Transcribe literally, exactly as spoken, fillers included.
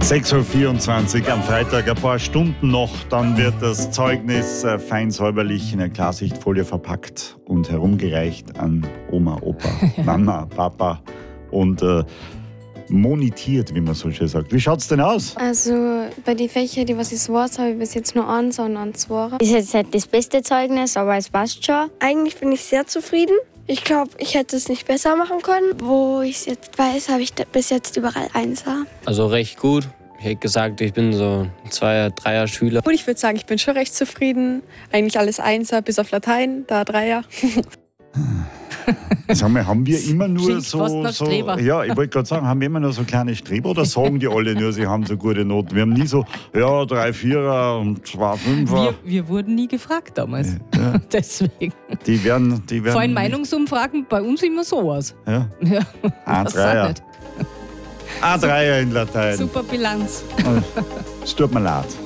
sechs Uhr vierundzwanzig am Freitag, ein paar Stunden noch, dann wird das Zeugnis äh, fein säuberlich in eine Klarsichtfolie verpackt und herumgereicht an Oma, Opa, ja. Mama, Papa und äh, monitiert, wie man so schön sagt. Wie schaut's denn aus? Also bei den Fächern, die was ich weiß, habe ich bis jetzt nur eins und ein zwei. Das ist jetzt nicht das beste Zeugnis, aber es passt schon. Eigentlich bin ich sehr zufrieden. Ich glaube, ich hätte es nicht besser machen können. Wo ich es jetzt weiß, habe ich bis jetzt überall Einser. Also recht gut. Ich hätte gesagt, ich bin so ein Zweier-, Dreier-Schüler. Gut, ich würde sagen, ich bin schon recht zufrieden. Eigentlich alles Einser, bis auf Latein, da Dreier. Sag mal, haben wir immer nur Klingt so, fast nach so Streber. ja, ich wollte gerade sagen, haben wir immer nur so kleine Streber oder sagen die alle nur, sie haben so gute Noten? Wir haben nie so, ja, drei Vierer und zwei Fünfer. Wir, wir wurden nie gefragt damals. Ja. Deswegen. Die werden, die werden Vor allem Meinungsumfragen bei uns immer sowas. Ja. Ja. Ein Das Dreier. auch nicht. Ein Dreier in Latein. Super Bilanz. Es tut mir leid.